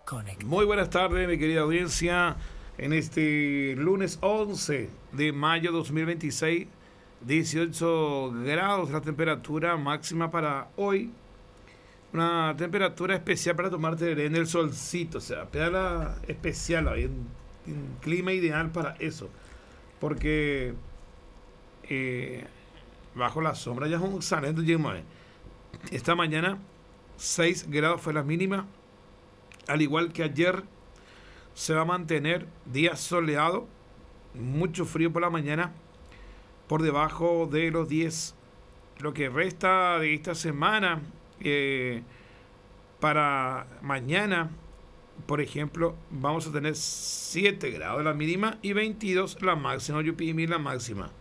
Muy buenas tardes, mi querida audiencia. En este lunes 11 de mayo 2026, 18 grados la temperatura máxima para hoy. Una temperatura especial para tomarte en el solcito, o sea, pedala especial, hay un clima ideal para eso. Porque bajo la sombra ya es un excelente clima. Esta mañana 6 grados fue la mínima. Al igual que ayer, se va a mantener día soleado, mucho frío por la mañana, por debajo de los 10. Lo que resta de esta semana, para mañana, por ejemplo, vamos a tener 7 grados la mínima y 22 la máxima, Yupimi la máxima.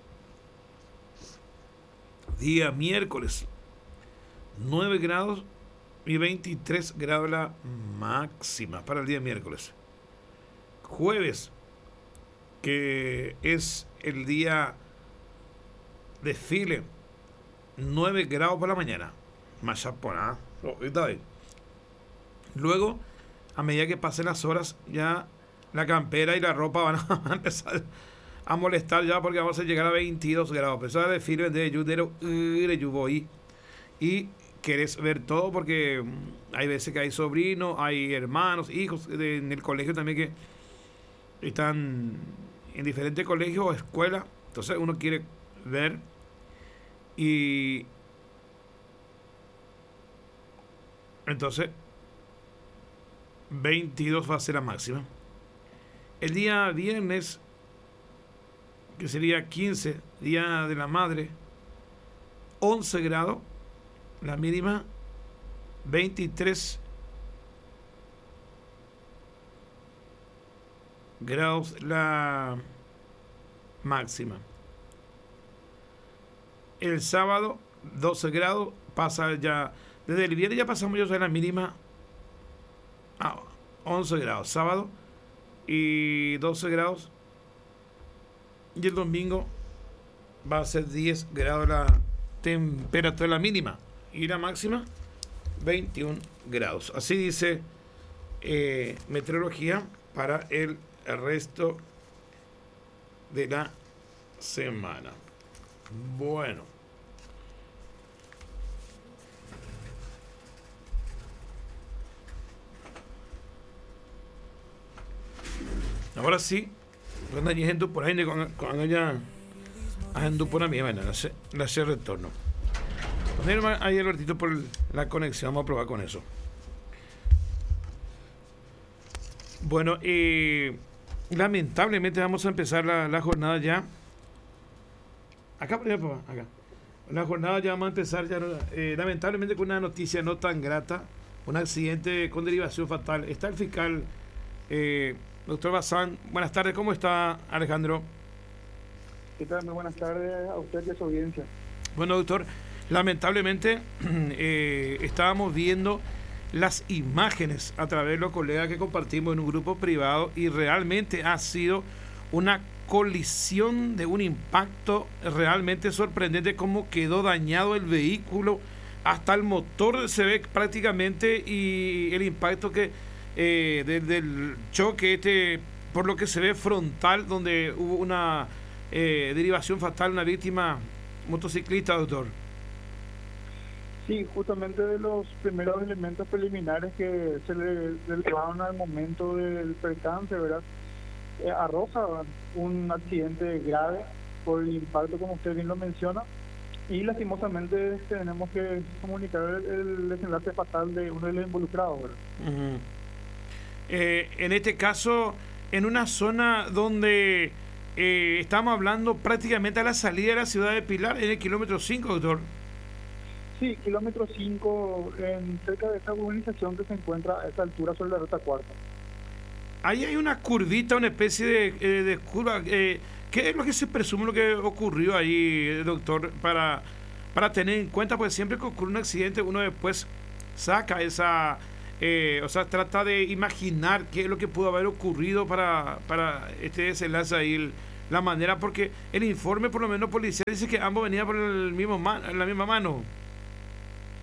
Día miércoles, 9 grados y 23 grados la máxima para el día miércoles. Jueves, que es el día desfile, 9 grados por la mañana. Más japonés. Luego, a medida que pasen las horas, ya la campera y la ropa van a empezar a molestar ya, porque vamos a llegar a 22 grados. Empezar a desfile de Yudero y querés ver todo, porque hay veces que hay sobrinos, hay hermanos, hijos en el colegio también que están en diferentes colegios o escuelas. Entonces uno quiere ver, y entonces 22 va a ser la máxima. El día viernes, que sería 15, día de la madre, 11 grados la mínima, 23 grados la máxima. El sábado, 12 grados, pasa ya, desde el viernes ya pasamos ya a la mínima a 11 grados, sábado, y 12 grados, y el domingo va a ser 10 grados la temperatura, la mínima, y la máxima 21 grados. Así dice meteorología para el resto de la semana. Bueno, ahora sí, cuando hay gente por ahí con ella haciendo por mí, bueno, la hace retorno. Poner ahí Albertito por la conexión, vamos a probar con eso. Bueno, lamentablemente vamos a empezar la jornada ya. Acá, por ejemplo, acá. La jornada ya vamos a empezar ya, lamentablemente con una noticia no tan grata, un accidente con derivación fatal. Está el fiscal, doctor Bazán. Buenas tardes, ¿cómo está Alejandro? ¿Qué tal? Muy buenas tardes a usted y a su audiencia. Bueno, doctor, lamentablemente estábamos viendo las imágenes a través de los colegas que compartimos en un grupo privado, y realmente ha sido una colisión de un impacto realmente sorprendente, cómo quedó dañado el vehículo, hasta el motor se ve prácticamente, y el impacto que del choque por lo que se ve frontal, donde hubo una derivación fatal, una víctima motociclista, doctor. Sí, justamente de los primeros elementos preliminares que se le derivaron al momento del percance, ¿verdad? Arroja un accidente grave por el impacto, como usted bien lo menciona, y lastimosamente tenemos que comunicar el desenlace fatal de uno de los involucrados, ¿verdad? Uh-huh. En este caso, en una zona donde estamos hablando prácticamente a la salida de la ciudad de Pilar, en el kilómetro 5, doctor. Sí, kilómetro 5, cerca de esta urbanización que se encuentra a esta altura sobre la ruta cuarta. Ahí hay una curvita, una especie de curva. ¿Qué es lo que se presume lo que ocurrió ahí, doctor? Para tener en cuenta, pues siempre que ocurre un accidente, uno después saca esa... trata de imaginar qué es lo que pudo haber ocurrido para este desenlace ahí, la manera, porque el informe, por lo menos policial, dice que ambos venían por la misma mano.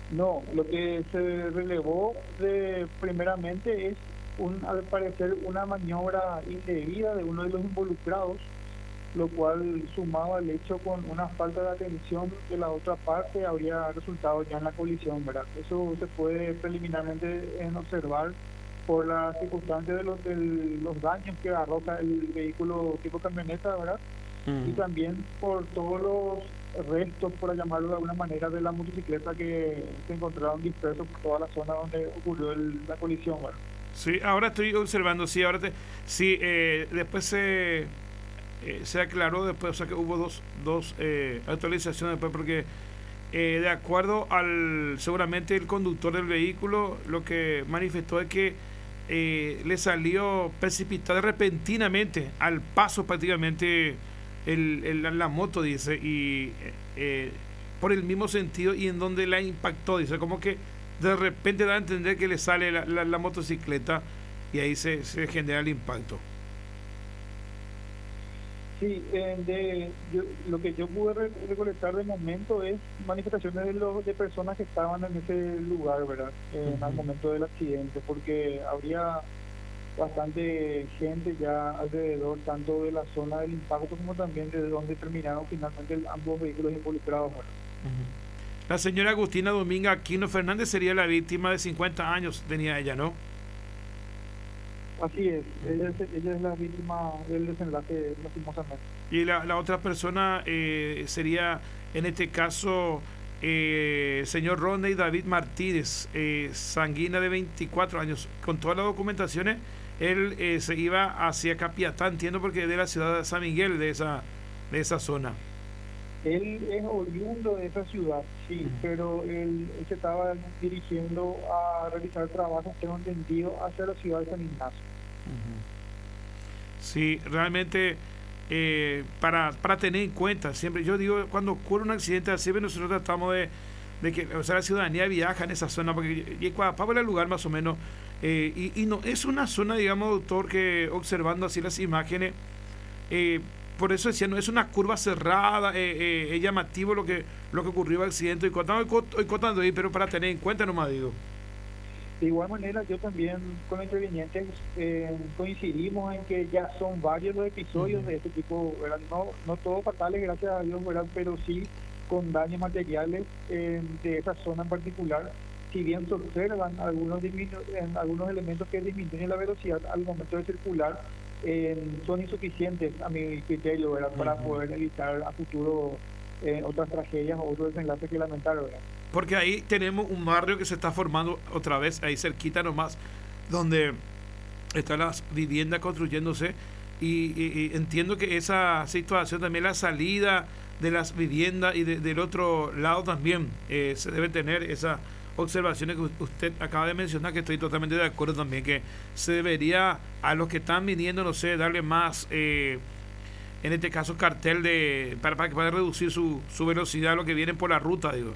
No, lo que se relevó primeramente es, al parecer, una maniobra indebida de uno de los involucrados, lo cual sumado al hecho con una falta de atención de la otra parte habría resultado ya en la colisión, ¿verdad? Eso se puede preliminarmente observar por las circunstancias de los daños que arroja el vehículo tipo camioneta, ¿verdad? Y también por todos los restos, por llamarlo de alguna manera, de la motocicleta que se encontraron dispersos por toda la zona donde ocurrió la colisión, ¿verdad? Sí, ahora estoy observando, sí, sí, después se aclaró después, o sea que hubo dos actualizaciones después, porque de acuerdo seguramente el conductor del vehículo, lo que manifestó es que le salió precipitada repentinamente al paso prácticamente la moto, dice, y por el mismo sentido y en donde la impactó, dice, como que de repente da a entender que le sale la motocicleta y ahí se genera el impacto. Sí, lo que yo pude recolectar de momento es manifestaciones de personas que estaban en ese lugar, ¿verdad? Al momento del accidente, porque habría bastante gente ya alrededor, tanto de la zona del impacto como también de donde terminaron finalmente ambos vehículos involucrados, ¿verdad? La señora Agustina Dominga Aquino Fernández sería la víctima de 50 años, tenía ella, ¿no? Así es, ella es la víctima del desenlace, lastimosamente. Y la otra persona sería, en este caso, señor Rodney David Martínez, sanguina de 24 años. Con todas las documentaciones, él se iba hacia Capiatá, entiendo, porque es de la ciudad de San Miguel, de esa zona. Él es oriundo de esa ciudad, sí, pero él se estaba dirigiendo a realizar trabajos, tengo entendido, hacia la ciudad de San Ignacio. Sí, realmente para tener en cuenta, siempre yo digo, cuando ocurre un accidente así, nosotros tratamos de que, o sea, la ciudadanía viaja en esa zona, porque Pablo es el lugar más o menos, y no es una zona, digamos, doctor, que observando así las imágenes, por eso decía, no es una curva cerrada, es llamativo lo que ocurrió el accidente, y contando ahí, pero para tener en cuenta nomás digo. De igual manera, yo también con los intervinientes coincidimos en que ya son varios los episodios de este tipo, ¿verdad? No todos fatales, gracias a Dios, ¿verdad? Pero sí con daños materiales de esa zona en particular. Si bien se observan algunos elementos que disminuyen la velocidad al momento de circular, son insuficientes a mi criterio, ¿verdad? Para poder evitar a futuro otras tragedias o otros desenlaces que lamentar, ¿verdad? Porque ahí tenemos un barrio que se está formando otra vez, ahí cerquita nomás, donde están las viviendas construyéndose, y entiendo que esa situación también, la salida de las viviendas y del otro lado también se debe tener esas observaciones que usted acaba de mencionar, que estoy totalmente de acuerdo también, que se debería a los que están viniendo, no sé, darle más, en este caso, cartel para que pueda reducir su velocidad a lo que vienen por la ruta, digo.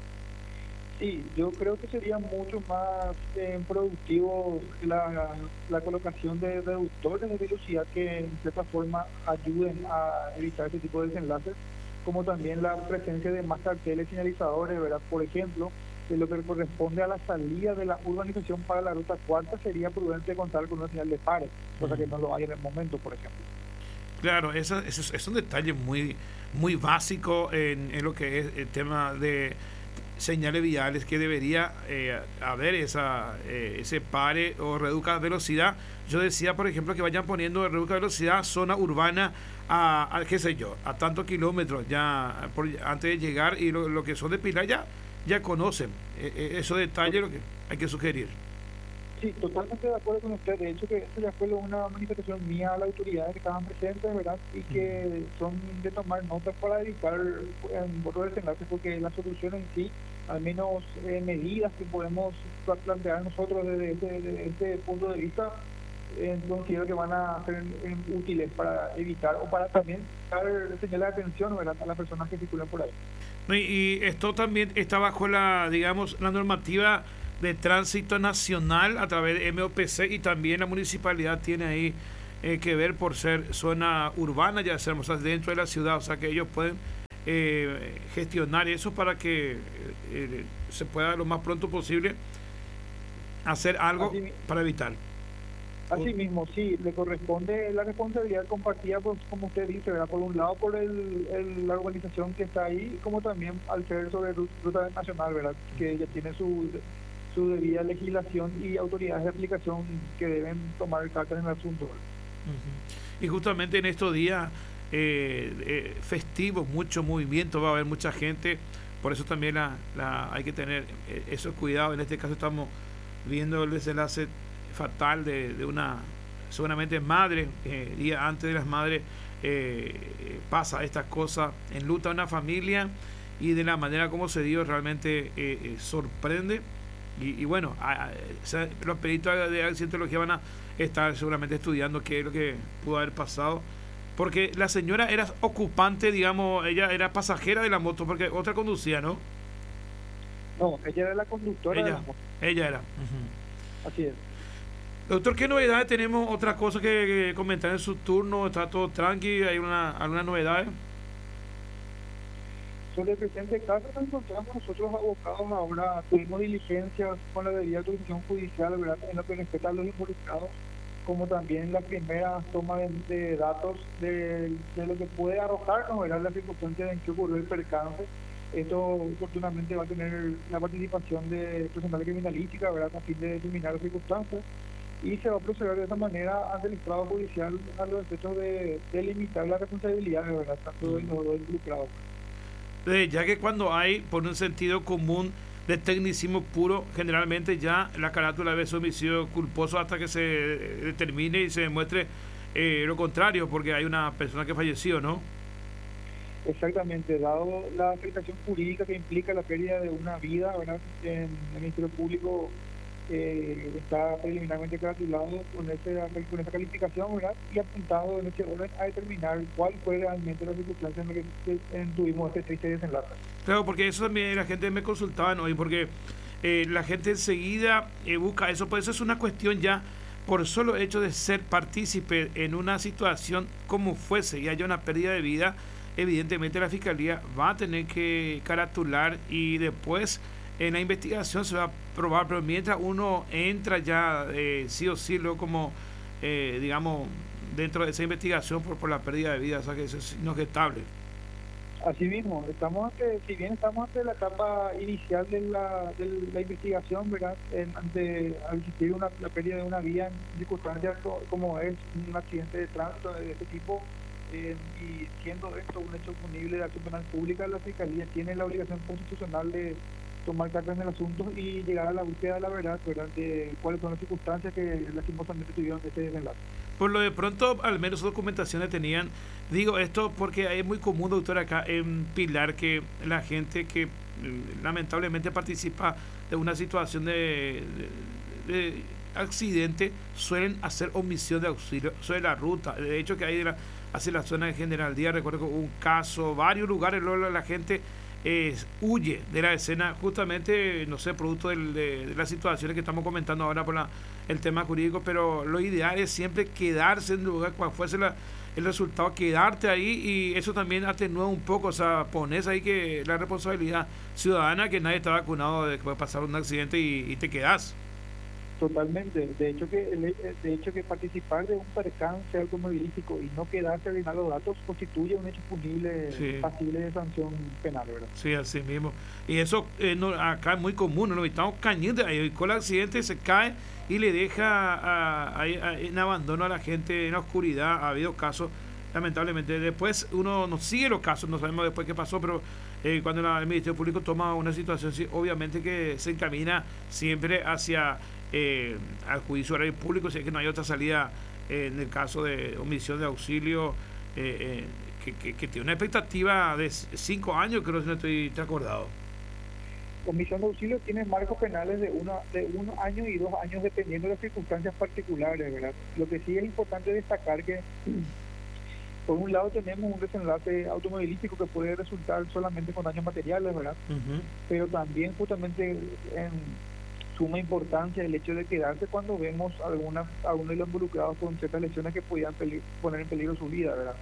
Sí, yo creo que sería mucho más productivo la colocación de reductores de velocidad que en cierta forma ayuden a evitar ese tipo de desenlaces, como también la presencia de más carteles señalizadores, ¿verdad? Por ejemplo, de lo que corresponde a la salida de la urbanización para la ruta cuarta, sería prudente contar con una señal de pare, cosa que no lo hay en el momento, por ejemplo. Claro, eso es un detalle muy, muy básico en lo que es el tema de señales viales, que debería haber ese pare o reduzca velocidad. Yo decía, por ejemplo, que vayan poniendo reduzca velocidad zona urbana a qué sé yo, a tantos kilómetros ya antes de llegar, y lo que son de Pilar ya conocen esos detalles, lo que hay que sugerir. Sí, totalmente de acuerdo con usted. De hecho, que esto ya fue una manifestación mía a las autoridades que estaban presentes, ¿verdad? Y que son de tomar notas para evitar otros desenlaces, porque la solución en sí, al menos medidas que podemos plantear nosotros desde este punto de vista, considero que van a ser útiles para evitar o para también dar señales de atención, ¿verdad?, a las personas que circulan por ahí. Y esto también está bajo la normativa de tránsito nacional a través de MOPC, y también la municipalidad tiene ahí que ver por ser zona urbana, ya seamos dentro de la ciudad, o sea que ellos pueden gestionar eso para que se pueda lo más pronto posible hacer algo para evitar. Así mismo, sí, le corresponde la responsabilidad compartida, pues, como usted dice, ¿verdad? Por un lado por la organización que está ahí, como también al ser sobre ruta nacional, ¿verdad? Que ya tiene su debida legislación y autoridades de aplicación que deben tomar cartas en el asunto. Y justamente en estos días festivos, mucho movimiento, va a haber mucha gente, por eso también hay que tener esos cuidados. En este caso estamos viendo el desenlace fatal de una seguramente madre, día antes de las madres, pasa estas cosas, enluta a una familia, y de la manera como se dio realmente sorprende. Y bueno, los peritos de accidentología van a estar seguramente estudiando qué es lo que pudo haber pasado, porque la señora era ocupante, digamos, ella era pasajera de la moto, porque otra conducía, ¿no? No, ella era la conductora de la moto. Ella era. Así es. Doctor, ¿qué novedades tenemos? ¿Otra cosa que comentar en su turno? ¿Está todo tranqui? ¿Hay alguna novedad? Sobre el presente caso nos encontramos nosotros abocados ahora, tuvimos diligencias con la debida autorización judicial, ¿verdad? En lo que respecta a los involucrados, como también la primera toma de datos de lo que puede arrojarnos, ¿verdad? La circunstancia en que ocurrió el percance. Esto oportunamente va a tener la participación de personal criminalística, ¿verdad? A fin de determinar las circunstancias, y se va a proceder de esa manera ante el Estado judicial a los efectos de limitar la responsabilidad, ¿verdad? Tanto de los dos involucrados. Ya que cuando hay, por un sentido común de tecnicismo puro, generalmente ya la carátula de homicidio culposo hasta que se determine y se demuestre lo contrario, porque hay una persona que falleció, ¿no? Exactamente, dado la afectación jurídica que implica la pérdida de una vida, ¿verdad? En el Ministerio Público está preliminarmente caratulado con esa calificación, ¿verdad? Y apuntado en ese orden a determinar cuál fue realmente la circunstancia en la que tuvimos este triste desenlace. Claro, porque eso también la gente me consultaba hoy, porque la gente enseguida busca eso, pues eso es una cuestión ya por solo hecho de ser partícipe en una situación como fuese y haya una pérdida de vida. Evidentemente la Fiscalía va a tener que caratular y después en la investigación se va a probar, pero mientras uno entra ya sí o sí, luego como digamos dentro de esa investigación por la pérdida de vida, o sea que eso es inobjetable. Así mismo, si bien estamos ante la etapa inicial de la investigación, ¿verdad? Al existir la pérdida de una vida en circunstancias como es un accidente de tránsito de este tipo, y siendo esto un hecho punible de acción penal pública, la Fiscalía tiene la obligación constitucional de tomar cartas en el asunto y llegar a la búsqueda de la verdad, de cuáles son las circunstancias que lastimosamente tuvieron este desenlace. Por lo de pronto, al menos documentaciones tenían, digo esto porque es muy común, doctor, acá en Pilar, que la gente que lamentablemente participa de una situación de accidente suelen hacer omisión de auxilio sobre la ruta. De hecho, que hay hacia la zona de General Díaz, recuerdo que hubo un caso, varios lugares, luego la gente huye de la escena justamente, no sé, producto de las situaciones que estamos comentando ahora por el tema jurídico, pero lo ideal es siempre quedarse en el lugar, cual fuese el resultado, quedarte ahí, y eso también atenúa un poco, o sea, pones ahí que la responsabilidad ciudadana, que nadie está vacunado de que puede pasar un accidente y te quedas. Totalmente. De hecho que participar de un percance automovilístico y no quedarse a llenar los datos constituye un hecho punible, sí, pasible de sanción penal, ¿verdad? Sí, así mismo. Y eso acá es muy común, ¿no? Estamos cañitos, con el accidente se cae y le deja en abandono a la gente en la oscuridad. Ha habido casos, lamentablemente. Después uno no sigue los casos, no sabemos después qué pasó, pero cuando el Ministerio Público toma una situación así, obviamente que se encamina siempre hacia al juicio oral público, si es que no hay otra salida en el caso de omisión de auxilio, que tiene una expectativa de 5 años, creo, si no estoy acordado. Omisión de auxilio tiene marcos penales de 1 año y 2 años dependiendo de las circunstancias particulares, ¿verdad? Lo que sí es importante destacar que por un lado tenemos un desenlace automovilístico que puede resultar solamente con daños materiales, ¿verdad? Pero también justamente en suma importancia el hecho de quedarse cuando vemos algunos de los involucrados con ciertas lesiones que podían poner en peligro su vida, ¿verdad?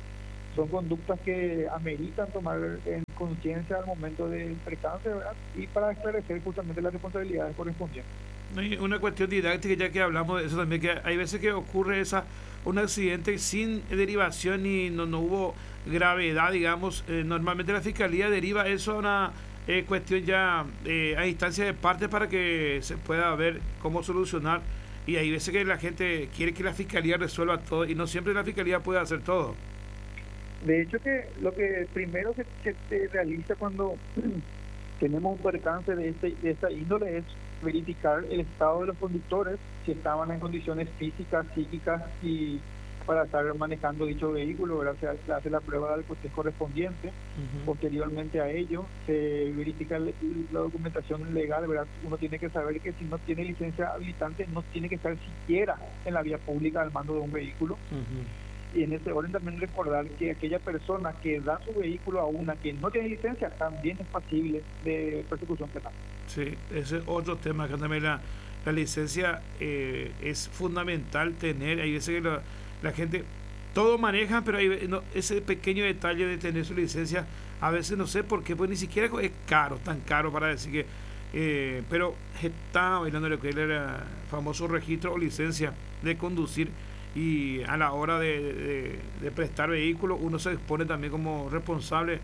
son conductas que ameritan tomar en conciencia al momento del percance, ¿verdad? Y para esclarecer justamente las responsabilidades correspondientes. No, y una cuestión didáctica, ya que hablamos de eso también, que hay veces que ocurre un accidente sin derivación y no hubo gravedad, digamos. Normalmente la fiscalía deriva eso a una cuestión ya a instancia de parte para que se pueda ver cómo solucionar. Y hay veces que la gente quiere que la fiscalía resuelva todo y no siempre la fiscalía puede hacer todo. De hecho, que lo que primero que se realiza cuando tenemos un percance de esta índole es verificar el estado de los conductores, si estaban en condiciones físicas, psíquicas y para estar manejando dicho vehículo, ¿verdad? Se hace la prueba de alcoholímetro correspondiente. Posteriormente a ello se verifica la documentación legal, ¿verdad? Uno tiene que saber que si no tiene licencia habilitante no tiene que estar siquiera en la vía pública al mando de un vehículo. Y en ese orden también recordar que aquella persona que da su vehículo a una que no tiene licencia también es pasible de persecución penal. Sí, ese es otro tema, que también la licencia es fundamental tener. Hay veces que la gente, todo maneja, pero ese pequeño detalle de tener su licencia, a veces no sé por qué, pues ni siquiera es caro, tan caro para decir que, pero está bailando lo que era famoso registro o licencia de conducir. Y a la hora de prestar vehículos, uno se expone también como responsable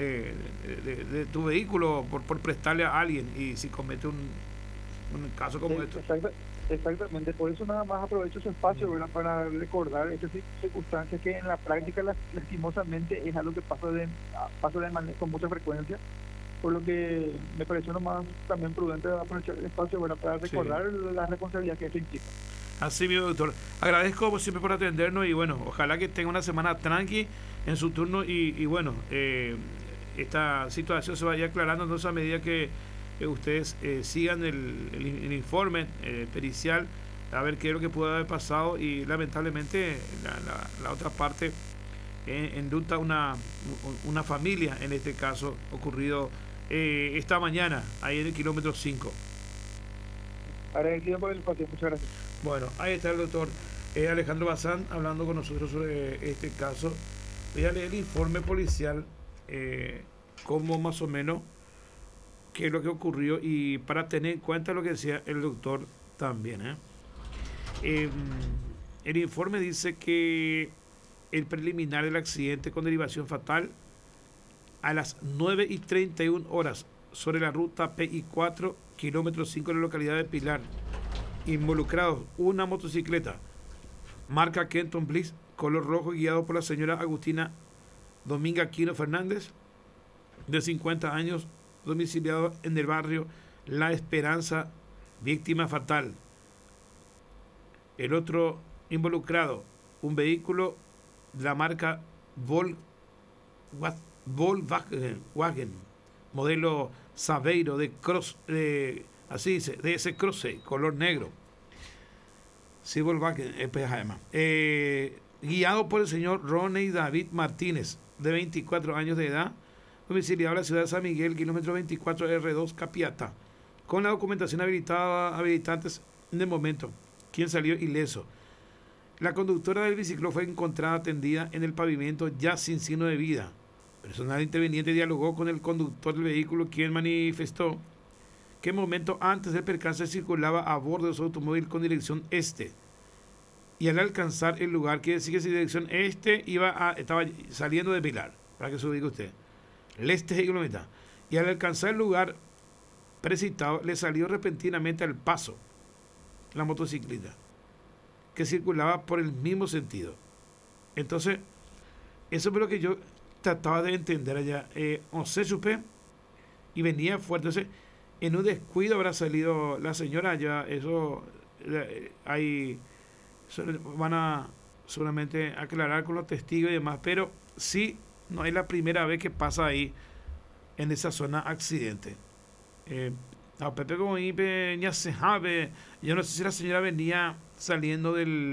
de tu vehículo por prestarle a alguien, y si comete un caso como esto. Exactamente, por eso nada más aprovecho ese espacio, ¿verdad? Para recordar estas circunstancias que en la práctica lastimosamente es algo que pasa con mucha frecuencia, por lo que me pareció nomás también prudente aprovechar el espacio, ¿verdad? Para recordar la responsabilidad que esto implica. Así mismo, doctor. Agradezco como siempre por atendernos y bueno, ojalá que tenga una semana tranqui en su turno y bueno, esta situación se vaya aclarando entonces a medida que ustedes sigan el informe pericial, a ver qué es lo que pudo haber pasado, y lamentablemente la otra parte enluta una familia, en este caso ocurrido esta mañana ahí en el kilómetro 5. Agradecido por el espacio, muchas gracias. Bueno, ahí está el doctor Alejandro Bazán hablando con nosotros sobre este caso. Voy a leer el informe policial, como más o menos qué es lo que ocurrió, y para tener en cuenta lo que decía el doctor también. El informe dice que el preliminar del accidente con derivación fatal a las 9:31 sobre la ruta PI4, kilómetro 5 de la localidad de Pilar. Involucrados una motocicleta marca Kenton Bliss color rojo, guiado por la señora Agustina Dominga Aquino Fernández, de 50 años, domiciliado en el barrio La Esperanza, víctima fatal. El otro involucrado, un vehículo de la marca Volkswagen, modelo Saveiro de así dice, de ese Croce, color negro. Sí, Volkswagen, además. Guiado por el señor Ronnie David Martínez, de 24 años de edad, domiciliado en la ciudad de San Miguel, kilómetro 24 R2 Capiata, con la documentación habilitantes de momento, quien salió ileso. La conductora del biciclo fue encontrada tendida en el pavimento ya sin signo de vida. Personal interveniente dialogó con el conductor del vehículo, quien manifestó que momentos antes del percance circulaba a bordo de su automóvil con dirección este, y al alcanzar el lugar, quiere decir que si dirección este estaba saliendo de Pilar, para que se ubique usted, el este es y al alcanzar el lugar precitado le salió repentinamente al paso la motocicleta que circulaba por el mismo sentido. Entonces eso es lo que yo trataba de entender allá. O se supe y venía fuerte. Entonces, en un descuido habrá salido la señora allá. Eso van a seguramente aclarar con los testigos y demás, pero sí, no es la primera vez que pasa ahí en esa zona accidente. A Pepe como ya se sabe, yo no sé si la señora venía saliendo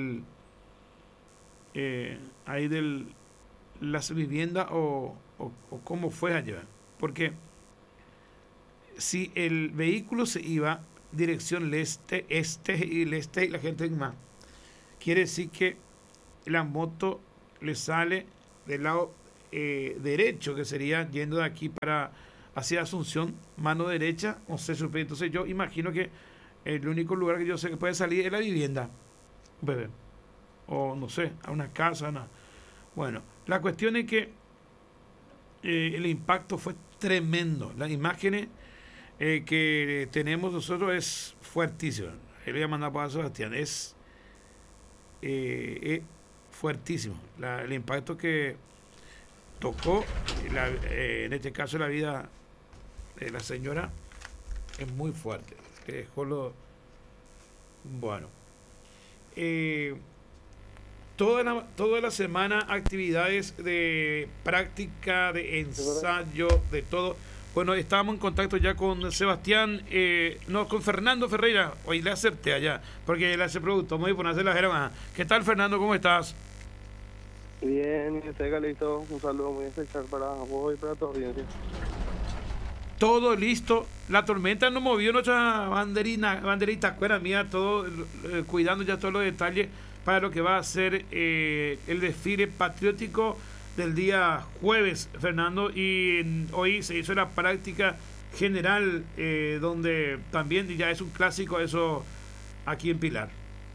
ahí del las viviendas o cómo fue allá, porque si el vehículo se iba dirección este y la gente más, quiere decir que la moto le sale del lado derecho, que sería yendo de aquí para hacia Asunción, mano derecha, no sé, entonces yo imagino que el único lugar que yo sé que puede salir es la vivienda, bebé, o no sé, a una casa, nada. Bueno, la cuestión es que el impacto fue tremendo. Las imágenes que tenemos nosotros es fuertísimo. Le voy a mandar para Sebastián. Es fuertísimo. El impacto que tocó, en este caso, la vida de la señora es muy fuerte. Que dejó bueno. Toda la semana actividades de práctica, de ensayo, de todo. Bueno, estábamos en contacto ya con Sebastián, no, con Fernando Ferreira. Hoy le acerté allá, porque él hace producto. Muy por hacer la jerga. ¿Qué tal, Fernando? ¿Cómo estás? Bien, y usted, Calixto, un saludo muy especial para vos y para tu audiencia. Todo listo. La tormenta nos movió nuestra banderita, fuera mía, todo cuidando ya todos los detalles para lo que va a ser el desfile patriótico del día jueves, Fernando, y hoy se hizo la práctica general, donde también ya es un clásico eso aquí en Pilar.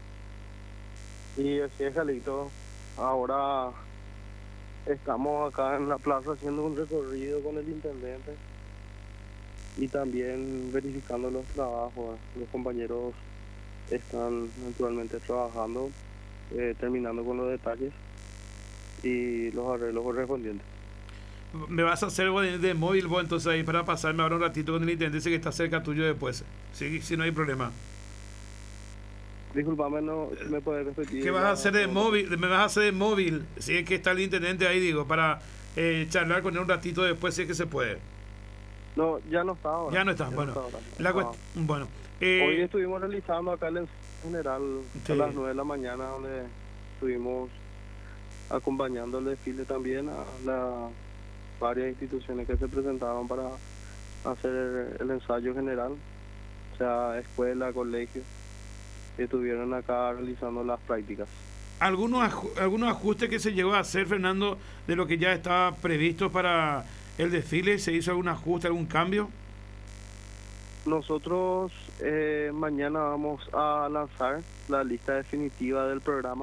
Y así es, Calixto. Ahora estamos acá en la plaza haciendo un recorrido con el intendente y también verificando los trabajos. Los compañeros están naturalmente trabajando, terminando con los detalles y los arreglos correspondientes. Me vas a hacer algo de móvil vos entonces ahí para pasarme ahora un ratito con el intendente que está cerca tuyo después, sí, si no hay problema. Disculpame, no me puedes repetir. ¿Qué vas a hacer de móvil? Me vas a hacer de móvil, si es que está el intendente ahí, digo, para charlar con él un ratito después, si es que se puede. No, ya no está ahora. Ya no está, bueno. Bueno. Hoy estuvimos realizando acá el ensayo general sí, a las 9 de la mañana, donde estuvimos acompañando el desfile también a las varias instituciones que se presentaban para hacer el ensayo general, o sea, escuela, colegio, que estuvieron acá realizando las prácticas. ¿Algunos ajustes que se llegó a hacer, Fernando, de lo que ya estaba previsto para el desfile? ¿Se hizo algún ajuste, algún cambio? Nosotros mañana vamos a lanzar la lista definitiva del programa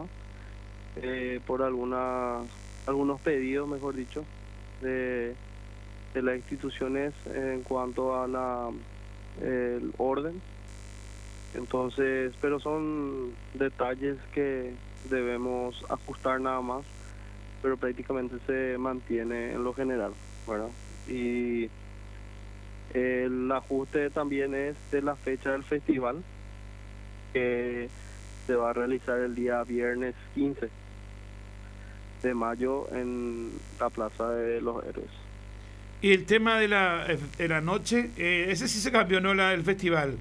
por algunos pedidos, mejor dicho, de las instituciones en cuanto a el orden. Entonces, pero son detalles que debemos ajustar nada más, pero prácticamente se mantiene en lo general, ¿verdad? Y el ajuste también es de la fecha del festival, que se va a realizar el día viernes 15 de mayo en la Plaza de los Héroes. Y el tema de la noche, ese sí se cambió, ¿no? El festival.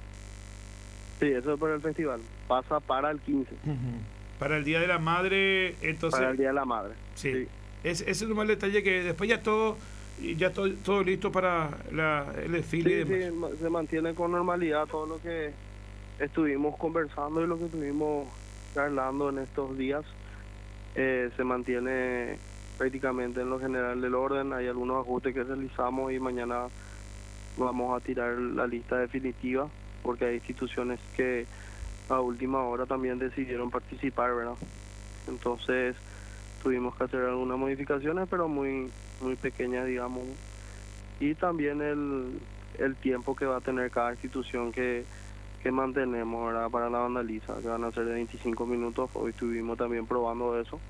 Sí, eso es para el festival. Pasa para el 15. Para el Día de la Madre, entonces... Para el Día de la Madre. Sí. Ese es un mal detalle, que después ya todo listo para el desfile. Sí, sí, se mantiene con normalidad todo lo que estuvimos conversando y lo que estuvimos charlando en estos días. Se mantiene prácticamente en lo general del orden. Hay algunos ajustes que realizamos y mañana vamos a tirar la lista definitiva, porque hay instituciones que a última hora también decidieron participar, ¿verdad? Entonces tuvimos que hacer algunas modificaciones, pero muy pequeñas, digamos, y también el tiempo que va a tener cada institución que mantenemos, ¿verdad?, para la vandaliza, que van a ser de 25 minutos. Hoy estuvimos también probando eso,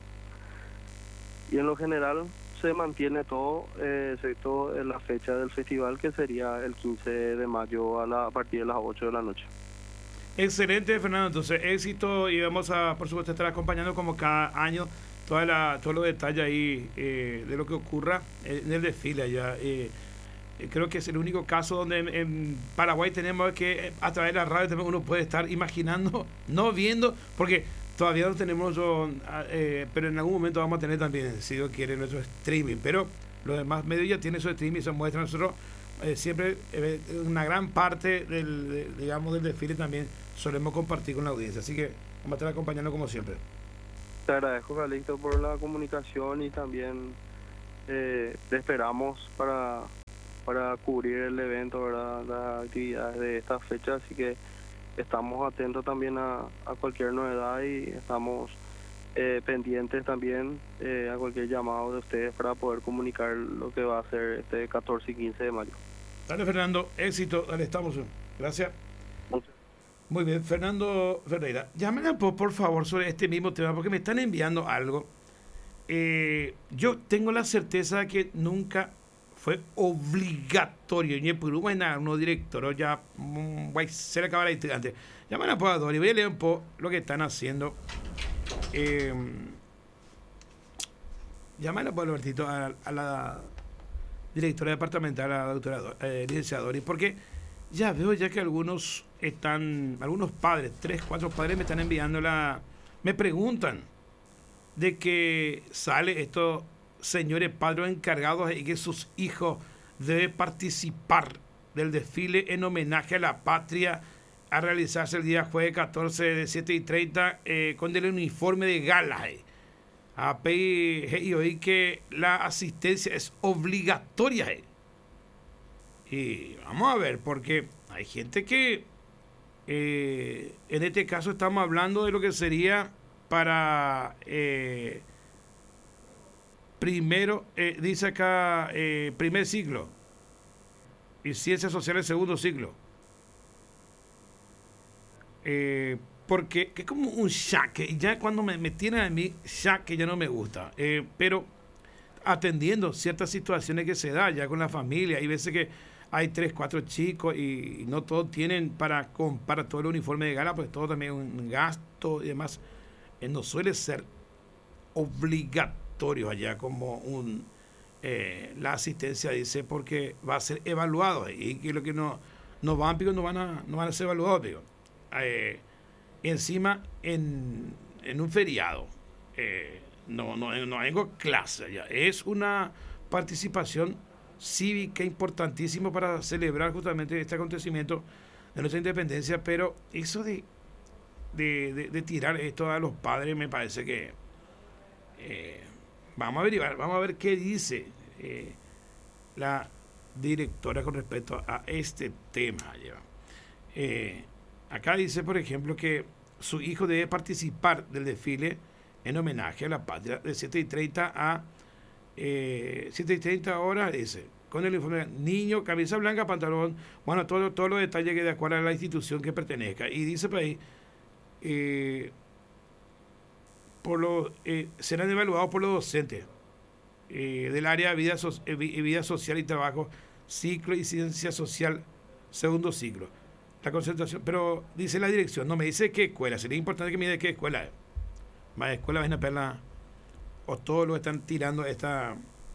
y en lo general se mantiene todo, excepto en la fecha del festival, que sería el 15 de mayo a partir de las 8 de la noche. Excelente, Fernando. Entonces, éxito, y vamos a, por supuesto, estar acompañando como cada año todos los detalles ahí de lo que ocurra en el desfile allá. Creo que es el único caso donde en Paraguay tenemos que a través de la radio también uno puede estar imaginando, no viendo, porque todavía no tenemos, pero en algún momento vamos a tener también, si Dios quiere, nuestro streaming. Pero los demás medios ya tienen su streaming y se muestran. Nosotros siempre una gran parte del desfile también solemos compartir con la audiencia. Así que vamos a estar acompañando como siempre. Te agradezco, Calixto, por la comunicación y también te esperamos para cubrir el evento, ¿verdad? Las actividades de esta fecha, así que estamos atentos también a cualquier novedad y estamos pendientes también a cualquier llamado de ustedes para poder comunicar lo que va a ser este 14 y 15 de mayo. Dale, Fernando, éxito, dale, estamos. Gracias. Muy bien, Fernando Ferreira, llámenme por favor sobre este mismo tema porque me están enviando algo. Yo tengo la certeza de que nunca fue obligatorio ni por uno director ya voy a ser acabar antes. Llámenme por favor y voy a leer un poco lo que están haciendo. Llámenme por Albertito a la directora departamental, a la doctora licenciada Doris, porque ya veo ya que algunos padres, 3, 4 padres me están enviando me preguntan de que sale estos señores padres encargados y que sus hijos deben participar del desfile en homenaje a la patria a realizarse el día jueves 14 de 7:30 con el uniforme de gala. Y oí que la asistencia es obligatoria. Y vamos a ver, porque hay gente que en este caso estamos hablando de lo que sería para primero, dice acá, primer ciclo y ciencias sociales segundo ciclo. Porque es como un shaque, y ya cuando me tienen a mí shaque ya no me gusta, pero atendiendo ciertas situaciones que se da ya con la familia, hay veces que hay 3, 4 chicos y no todos tienen para comprar todo el uniforme de gala, pues todo también es un gasto y demás. No suele ser obligatorio allá como la asistencia dice, porque va a ser evaluado y que lo que no van a ser evaluados, digo. Encima en un feriado no hay clase allá, es una participación cívica importantísimo para celebrar justamente este acontecimiento de nuestra independencia, pero eso de tirar esto a los padres me parece que vamos a averiguar, vamos a ver qué dice la directora con respecto a este tema. Acá dice, por ejemplo, que su hijo debe participar del desfile en homenaje a la patria de 7:30 a 7:30 horas, dice, con el uniforme niño, camisa blanca, pantalón, bueno, todos los detalles que de acuerdo a la institución que pertenezca. Y dice por ahí, serán evaluados por los docentes del área de vida social y trabajo, ciclo y ciencia social, segundo ciclo. La concentración, pero dice la dirección, no me dice qué escuela, sería importante que me diga qué escuela es. Más escuela ven a verla, o todos lo están tirando esta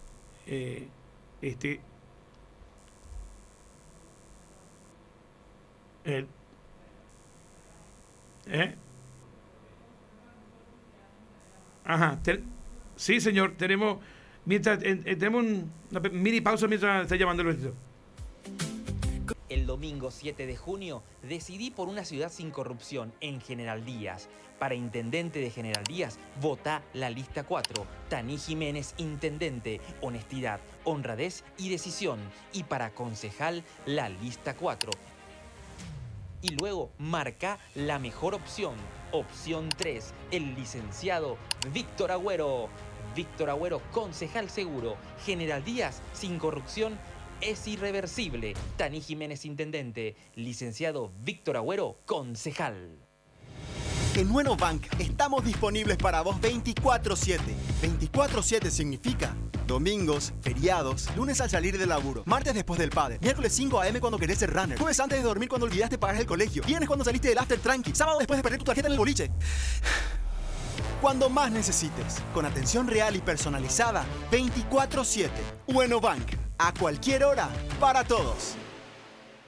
ajá, sí señor, tenemos una mini pausa mientras está llamando el vestido. El domingo 7 de junio decidí por una ciudad sin corrupción en General Díaz. Para intendente de General Díaz, votá la lista 4. Taní Jiménez, intendente. Honestidad, honradez y decisión. Y para concejal, la lista 4. Y luego marca la mejor opción. Opción 3, el licenciado Víctor Agüero. Víctor Agüero, concejal seguro. General Díaz, sin corrupción, es irreversible. Taní Jiménez, intendente. Licenciado Víctor Agüero, concejal. En Bueno Bank estamos disponibles para vos 24/7. 24/7 significa domingos, feriados, lunes al salir del laburo, martes después del padre, miércoles 5 a.m. cuando querés ser runner, jueves antes de dormir cuando olvidaste pagar el colegio, viernes cuando saliste del after tranqui, sábado después de perder tu tarjeta en el boliche. Cuando más necesites, con atención real y personalizada, 24/7. Bueno Bank, a cualquier hora, para todos.